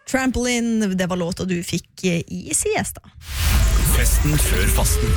Trampoline, det var låta du fikk i siesta. Festen før fasten.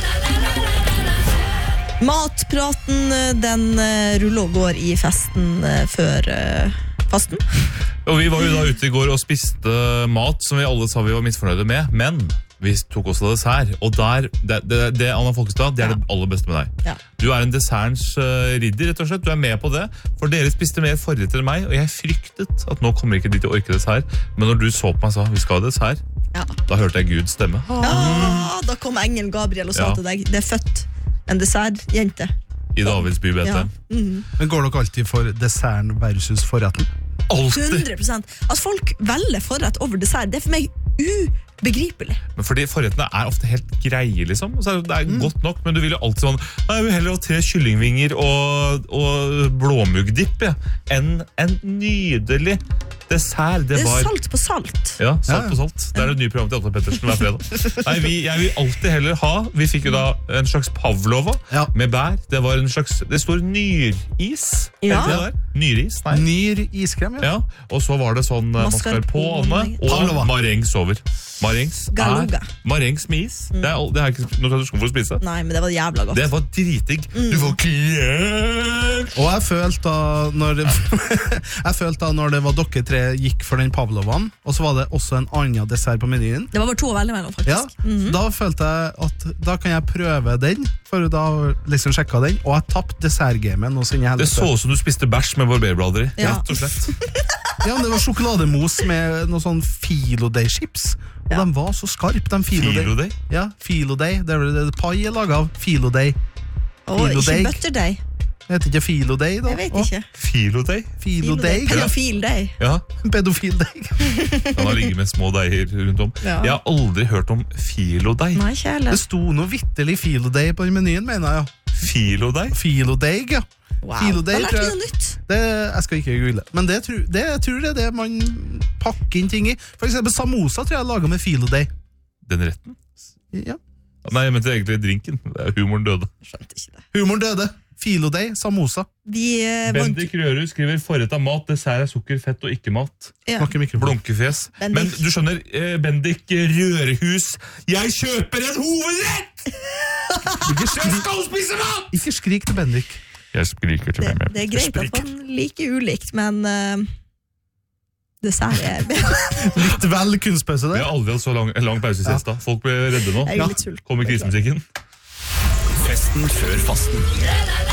Matpraten, den ruller og går i festen før fasten. Og vi var jo da ute i går og spiste mat som vi alle sa vi var misfornøyde med, men vi tok også dessert, og det Anna Folkestad, det er det aller beste med deg. Ja. Du er en dessertens ridder, rett og slett. Du er med på det, for dere spiste mer forrett enn meg, og jeg fryktet at nå kommer ikke de til å orke dessert. Men når du så på meg og sa, vi skal ha dessert, da hørte jeg Guds stemme. Ja, da kom engel Gabriel og sa til deg, det er født en dessertjente. I Davids by, vet jeg. Men går dere alltid for desserten versus forretten? Alltid! 100%. At folk velger forrett over dessert, det er for meg ubegripelig. Men fordi forrettene er ofte helt greie, liksom. Så det er godt nok, men du vil jo alltid sånn, jeg vil heller ha 3 kyllingvinger og blåmuggdipp, enn en nydelig dessert. Det er salt på salt. Ja, salt på salt. Det er det nye programmet til Atle Pettersen hver fredag. Nei, jeg vil alltid heller ha, vi fikk jo da en slags pavlova med bær. Det var en slags, det står nyris. Ja. Nyris, nei. Nyr iskrem, Ja, og så var det sånn mascarpone og marengs over. Marengs marengs med is. Det er ikke noe tradisjon for å spise. Nei, men det var jævla godt. Det var dritdigg. Du får klær. Og jeg følte da når det var dere 3 gikk for den pavlovan, og så var det også en annen dessert på menyen. Det var bare 2 å velge mellom, faktisk. Ja, da følte jeg at da kan jeg prøve den, for da liksom sjekka den, og jeg tappte dessertgamen. Det så ut som du spiste bæsj med barberblader i, rett og slett. Ja, men det var sjokolademos med noe sånn Filoday-chips. Og de var så skarpe, de Filoday. Ja, Filoday. Det er vel det pai er laget av. Filoday. Ikke butterdeig. Det heter ikke Filoday, da? Jeg vet ikke. Filoday? Pedofildeig. Ja. Pedofildeig. Han har ligget med små deiger rundt om. Jeg har aldri hørt om filodeig. Nei, ikke heller. Det sto noe vitterlig Filoday på menyen, mener jeg. Filodeig? Filodeig, ja. Wow, Filoday, da lærte vi noe nytt. Jeg skal ikke google, men jeg tror det er det man pakker inn ting i. For eksempel samosa tror jeg laget med Filoday. Den retten? Ja. Nei, jeg mente egentlig drinken. Humoren døde. Skjønte ikke det. Humoren døde. Filoday, samosa. Bendik Rørud skriver forrett av mat, dessert er sukker, fett og ikke mat. Blunkefjes. Men du skjønner, Bendik Rørehus, jeg kjøper en hovedrett! Jeg skal spise mat! Ikke skrik til Bendik. Jeg skriker til meg. Det er greit at man liker ulikt, men dessert er litt vel kunstpause der. Vi har aldri hatt så lang pause i siesta. Folk ble redde nå. Jeg er litt sulten. Kommer krisemusikken. Festen før fasten.